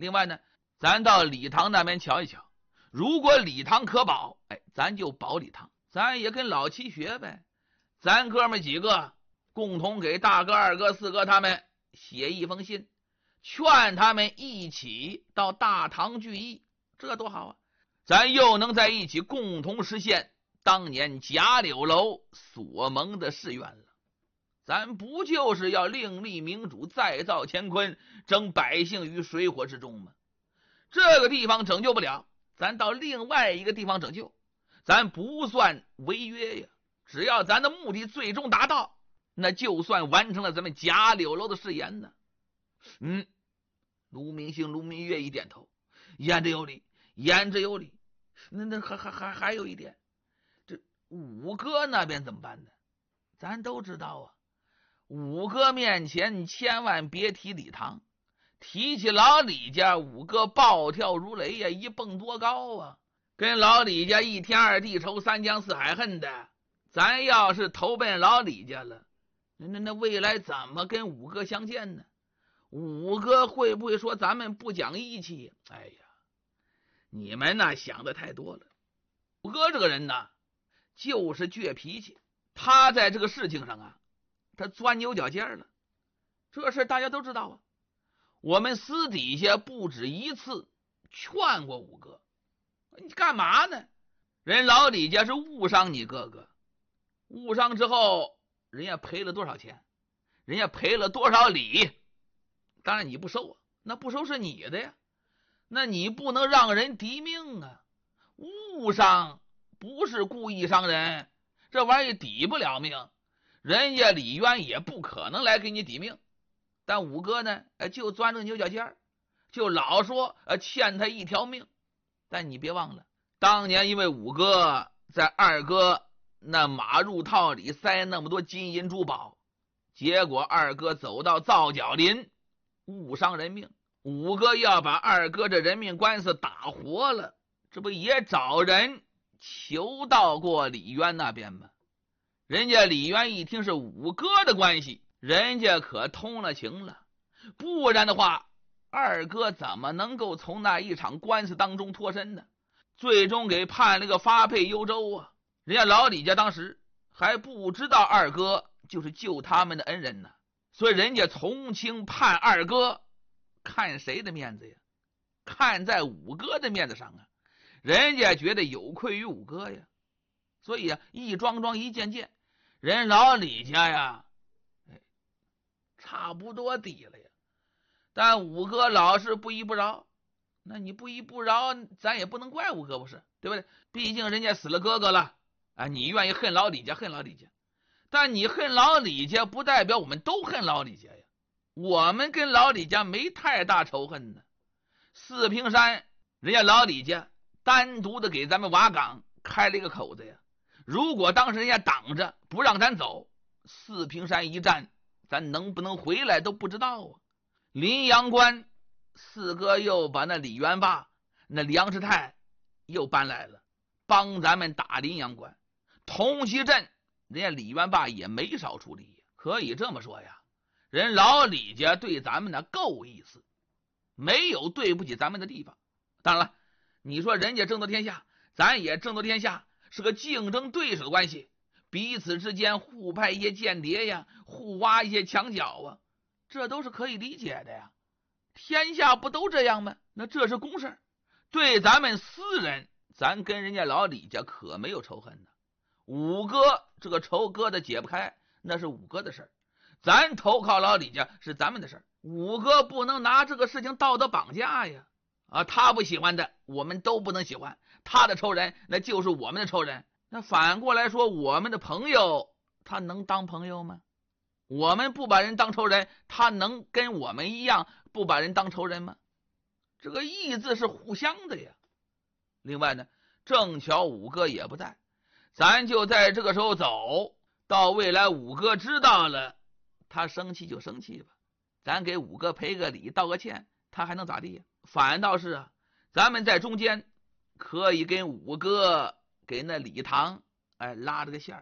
另外呢，咱到礼堂那边瞧一瞧，如果礼堂可保，咱就保礼堂。咱也跟老七学呗，咱哥们几个共同给大哥、二哥、四哥他们写一封信，劝他们一起到大堂聚义，这多好啊！咱又能在一起共同实现当年贾柳楼所蒙的誓愿了。咱不就是要另立明主，再造乾坤，征百姓于水火之中吗？这个地方拯救不了，咱到另外一个地方拯救，咱不算违约呀。只要咱的目的最终达到，那就算完成了咱们贾柳楼的誓言呢。卢明星、卢明月一点头，言之有理，言之有理。那还有一点，这五哥那边怎么办呢？咱都知道啊，五哥面前千万别提礼堂，提起老李家，五哥暴跳如雷呀，一蹦多高啊！跟老李家一天二地仇，三江四海恨的，咱要是投奔老李家了，那未来怎么跟五哥相见呢？五哥会不会说咱们不讲义气？哎呀，你们呐想的太多了。五哥这个人呢，就是倔脾气，他在这个事情上啊，他钻牛角尖了。这事大家都知道啊，我们私底下不止一次劝过五哥，你干嘛呢？人老李家是误伤你哥哥，误伤之后人家赔了多少钱，人家赔了多少礼，当然你不收啊，那不收是你的呀，那你不能让人抵命啊。误伤不是故意伤人，这玩意抵不了命，人家李渊也不可能来给你抵命。但五哥呢，就钻着牛角尖，就老说欠他一条命。但你别忘了，当年因为五哥在二哥那马入套里塞那么多金银珠宝，结果二哥走到皂角林，误伤人命。五哥要把二哥这人命官司打活了，这不也找人求到过李渊那边吗？人家李渊一听是五哥的关系，人家可通了情了，不然的话，二哥怎么能够从那一场官司当中脱身呢？最终给判了个发配幽州啊！人家老李家当时还不知道二哥就是救他们的恩人呢，所以人家从轻判二哥，看谁的面子呀？看在五哥的面子上啊！人家觉得有愧于五哥呀，所以一桩桩一件件，人老李家呀，差不多抵了呀。但五哥老是不依不饶，那你不依不饶，咱也不能怪五哥，不是对不对？毕竟人家死了哥哥了你愿意恨老李家，恨老李家，但你恨老李家不代表我们都恨老李家呀。我们跟老李家没太大仇恨呢。四平山人家老李家单独的给咱们瓦岗开了一个口子呀，如果当时人家挡着不让咱走，四平山一战咱能不能回来都不知道啊。临阳关四哥又把那李元霸那梁世泰又搬来了，帮咱们打临阳关。同期镇人家李元霸也没少出力，可以这么说呀，人老李家对咱们呢够意思，没有对不起咱们的地方。当然了，你说人家争夺天下，咱也争夺天下，是个竞争对手的关系，彼此之间互派一些间谍呀，互挖一些墙角啊，这都是可以理解的呀。天下不都这样吗？那这是公事，对咱们私人，咱跟人家老李家可没有仇恨呢。五哥这个仇哥的解不开，那是五哥的事儿，咱投靠老李家是咱们的事儿。五哥不能拿这个事情道德绑架呀。他不喜欢的我们都不能喜欢，他的仇人那就是我们的仇人。那反过来说，我们的朋友他能当朋友吗？我们不把人当仇人，他能跟我们一样不把人当仇人吗？这个义字是互相的呀。另外呢，正巧五哥也不在，咱就在这个时候走，到未来五哥知道了，他生气就生气吧，咱给五哥赔个礼道个歉，他还能咋地呀？反倒是咱们在中间可以跟五哥给那礼堂拉着个线